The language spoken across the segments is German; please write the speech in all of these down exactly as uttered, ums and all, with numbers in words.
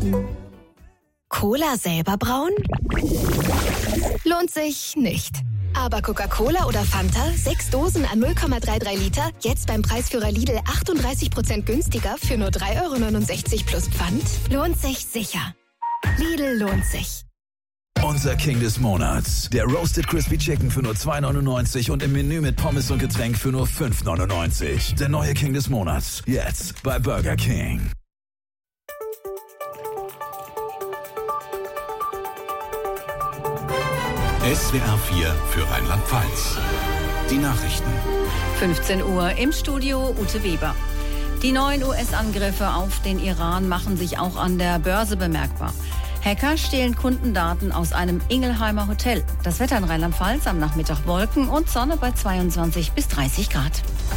Cola selber brauen? Lohnt sich nicht. Aber Coca-Cola oder Fanta, sechs Dosen an null Komma dreiunddreißig Liter, jetzt beim Preisführer Lidl achtunddreißig Prozent günstiger für nur drei Euro neunundsechzig plus Pfand? Lohnt sich sicher. Lidl lohnt sich. Unser King des Monats. Der Roasted Crispy Chicken für nur zwei neunundneunzig und im Menü mit Pommes und Getränk für nur fünf neunundneunzig. Der neue King des Monats. Jetzt bei Burger King. S W R vier für Rheinland-Pfalz. Die Nachrichten. fünfzehn Uhr im Studio Ute Weber. Die neuen U S-Angriffe auf den Iran machen sich auch an der Börse bemerkbar. Hacker stehlen Kundendaten aus einem Ingelheimer Hotel. Das Wetter in Rheinland-Pfalz am Nachmittag Wolken und Sonne bei zweiundzwanzig bis dreißig Grad.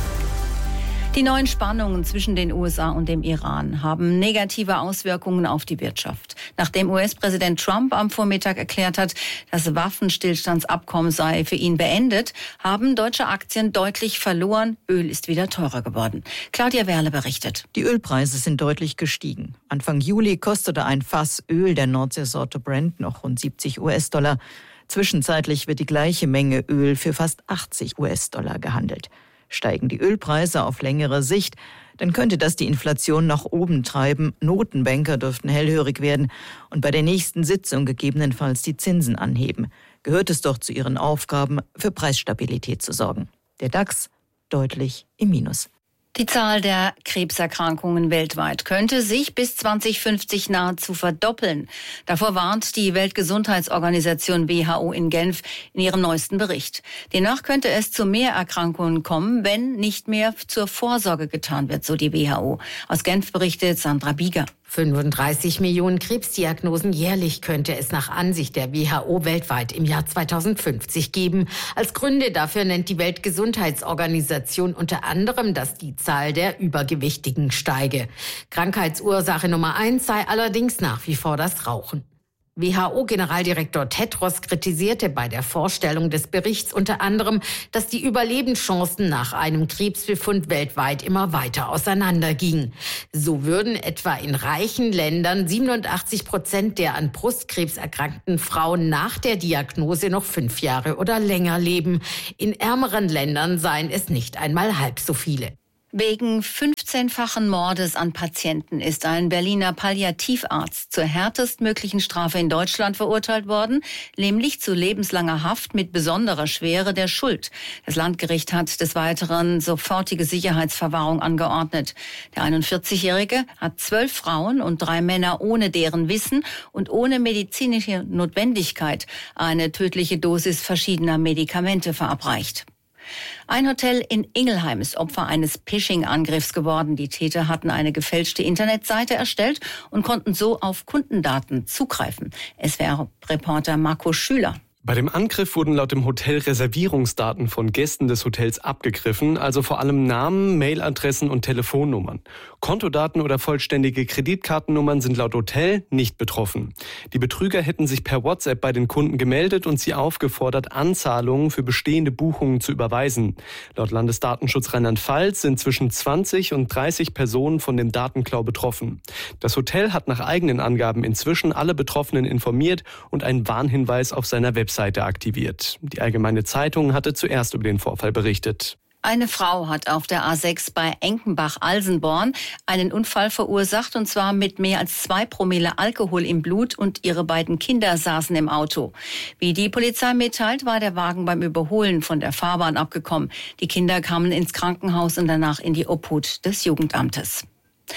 Die neuen Spannungen zwischen den U S A und dem Iran haben negative Auswirkungen auf die Wirtschaft. Nachdem U S-Präsident Trump am Vormittag erklärt hat, das Waffenstillstandsabkommen sei für ihn beendet, haben deutsche Aktien deutlich verloren. Öl ist wieder teurer geworden. Claudia Werle berichtet. Die Ölpreise sind deutlich gestiegen. Anfang Juli kostete ein Fass Öl der Nordseesorte Brent noch rund siebzig US-Dollar. Zwischenzeitlich wird die gleiche Menge Öl für fast achtzig US-Dollar gehandelt. Steigen die Ölpreise auf längere Sicht, dann könnte das die Inflation nach oben treiben. Notenbanker dürften hellhörig werden und bei der nächsten Sitzung gegebenenfalls die Zinsen anheben. Gehört es doch zu ihren Aufgaben, für Preisstabilität zu sorgen. Der DAX deutlich im Minus. Die Zahl der Krebserkrankungen weltweit könnte sich bis zwanzig fünfzig nahezu verdoppeln. Davor warnt die Weltgesundheitsorganisation W H O in Genf in ihrem neuesten Bericht. Demnach könnte es zu mehr Erkrankungen kommen, wenn nicht mehr zur Vorsorge getan wird, so die W H O. Aus Genf berichtet Sandra Bieger. fünfunddreißig Millionen Krebsdiagnosen jährlich könnte es nach Ansicht der W H O weltweit im Jahr zweitausendfünfzig geben. Als Gründe dafür nennt die Weltgesundheitsorganisation unter anderem, dass die Zahl der Übergewichtigen steige. Krankheitsursache Nummer eins sei allerdings nach wie vor das Rauchen. W H O-Generaldirektor Tedros kritisierte bei der Vorstellung des Berichts unter anderem, dass die Überlebenschancen nach einem Krebsbefund weltweit immer weiter auseinandergingen. So würden etwa in reichen Ländern siebenundachtzig Prozent der an Brustkrebs erkrankten Frauen nach der Diagnose noch fünf Jahre oder länger leben. In ärmeren Ländern seien es nicht einmal halb so viele. Wegen fünfzehnfachen Mordes an Patienten ist ein Berliner Palliativarzt zur härtestmöglichen Strafe in Deutschland verurteilt worden, nämlich zu lebenslanger Haft mit besonderer Schwere der Schuld. Das Landgericht hat des Weiteren sofortige Sicherheitsverwahrung angeordnet. Der einundvierzigjährige hat zwölf Frauen und drei Männer ohne deren Wissen und ohne medizinische Notwendigkeit eine tödliche Dosis verschiedener Medikamente verabreicht. Ein Hotel in Ingelheim ist Opfer eines Phishing-Angriffs geworden. Die Täter hatten eine gefälschte Internetseite erstellt und konnten so auf Kundendaten zugreifen. S W R-Reporter Marco Schüler. Bei dem Angriff wurden laut dem Hotel Reservierungsdaten von Gästen des Hotels abgegriffen, also vor allem Namen, Mailadressen und Telefonnummern. Kontodaten oder vollständige Kreditkartennummern sind laut Hotel nicht betroffen. Die Betrüger hätten sich per WhatsApp bei den Kunden gemeldet und sie aufgefordert, Anzahlungen für bestehende Buchungen zu überweisen. Laut Landesdatenschutz Rheinland-Pfalz sind zwischen zwanzig und dreißig Personen von dem Datenklau betroffen. Das Hotel hat nach eigenen Angaben inzwischen alle Betroffenen informiert und einen Warnhinweis auf seiner Website Seite aktiviert. Die Allgemeine Zeitung hatte zuerst über den Vorfall berichtet. Eine Frau hat auf der A sechs bei Enkenbach-Alsenborn einen Unfall verursacht, und zwar mit mehr als zwei Promille Alkohol im Blut, und ihre beiden Kinder saßen im Auto. Wie die Polizei mitteilt, war der Wagen beim Überholen von der Fahrbahn abgekommen. Die Kinder kamen ins Krankenhaus und danach in die Obhut des Jugendamtes.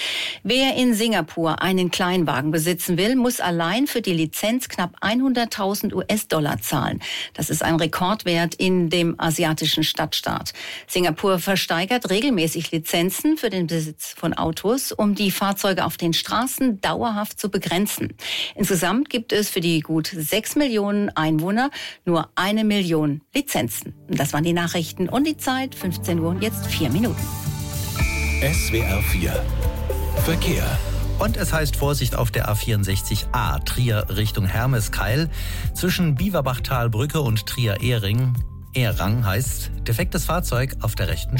Wer in Singapur einen Kleinwagen besitzen will, muss allein für die Lizenz knapp hunderttausend US-Dollar zahlen. Das ist ein Rekordwert in dem asiatischen Stadtstaat. Singapur versteigert regelmäßig Lizenzen für den Besitz von Autos, um die Fahrzeuge auf den Straßen dauerhaft zu begrenzen. Insgesamt gibt es für die gut sechs Millionen Einwohner nur eine Million Lizenzen. Das waren die Nachrichten und die Zeit, fünfzehn Uhr und jetzt vier Minuten. S W R vier Verkehr. Und es heißt Vorsicht auf der A vierundsechzig A, Trier Richtung Hermeskeil. Zwischen Biewerbachtalbrücke und Trier-Ehring. Ehrang heißt defektes Fahrzeug auf der rechten Spur.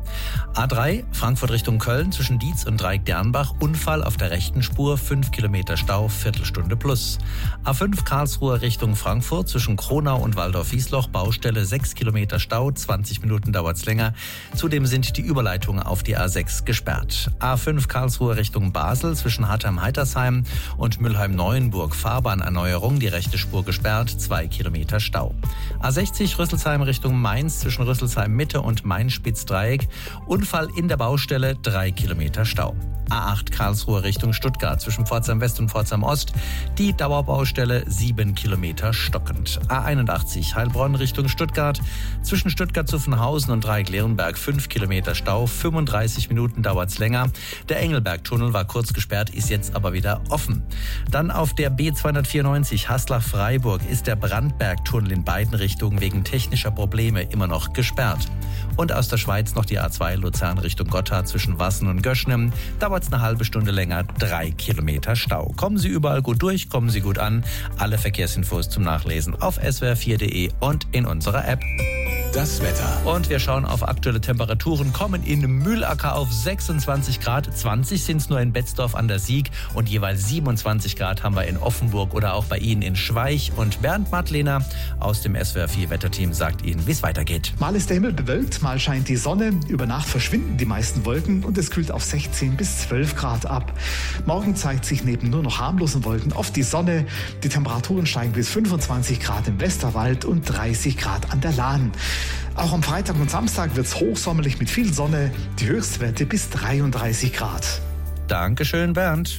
A drei, Frankfurt Richtung Köln, zwischen Dietz und Dreieck-Dernbach, Unfall auf der rechten Spur, fünf Kilometer Stau, Viertelstunde plus. A fünf, Karlsruhe Richtung Frankfurt, zwischen Kronau und Waldorf-Wiesloch, Baustelle, sechs Kilometer Stau, zwanzig Minuten dauert's länger. Zudem sind die Überleitungen auf die A sechs gesperrt. A fünf, Karlsruhe Richtung Basel, zwischen Hartheim-Heitersheim und Mülheim-Neuenburg, Fahrbahnerneuerung, die rechte Spur gesperrt, zwei Kilometer Stau. A sechzig, Rüsselsheim Richtung Mainz, zwischen Rüsselsheim-Mitte und Main-Spitz-Dreieck, Unfall in der Baustelle, drei Kilometer Stau. A acht, Karlsruhe Richtung Stuttgart, zwischen Pforzheim West und Pforzheim Ost, die Dauerbaustelle, sieben Kilometer stockend. A einundachtzig, Heilbronn Richtung Stuttgart, zwischen Stuttgart-Zuffenhausen und Dreieck-Leonberg, fünf Kilometer Stau, fünfunddreißig Minuten dauert's länger. Der Engelberg-Tunnel war kurz gesperrt, ist jetzt aber wieder offen. Dann auf der B zweihundertvierundneunzig, Haslach-Freiburg, ist der Brandberg-Tunnel in beiden Richtungen wegen technischer Probleme immer noch gesperrt. Und aus der Schweiz noch die A zwei, Luzern Richtung Gotthard, zwischen Wassen und Göschnem, dauert's eine halbe Stunde länger, drei Kilometer Stau. Kommen Sie überall gut durch, kommen Sie gut an. Alle Verkehrsinfos zum Nachlesen auf s w r vier punkt d e und in unserer App. Das Wetter. Und wir schauen auf aktuelle Temperaturen, kommen in Mühlacker auf sechsundzwanzig Grad, zwanzig sind es nur in Betzdorf an der Sieg und jeweils siebenundzwanzig Grad haben wir in Offenburg oder auch bei Ihnen in Schweich. Und Bernd Madlener aus dem S W R vier Wetterteam sagt Ihnen, wie es weitergeht. Mal ist der Himmel bewölkt, mal scheint die Sonne. Über Nacht verschwinden die meisten Wolken und es kühlt auf sechzehn bis zwölf Grad ab. Morgen zeigt sich neben nur noch harmlosen Wolken oft die Sonne. Die Temperaturen steigen bis fünfundzwanzig Grad im Westerwald und dreißig Grad an der Lahn. Auch am Freitag und Samstag wird es hochsommerlich mit viel Sonne, die Höchstwerte bis dreiunddreißig Grad. Dankeschön, Bernd.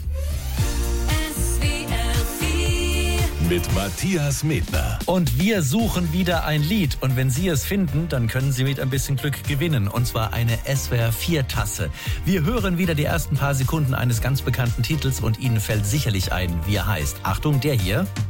Mit Matthias Medner. Und wir suchen wieder ein Lied. Und wenn Sie es finden, dann können Sie mit ein bisschen Glück gewinnen. Und zwar eine S W R vier Tasse. Wir hören wieder die ersten paar Sekunden eines ganz bekannten Titels und Ihnen fällt sicherlich ein, wie er heißt. Achtung, der hier.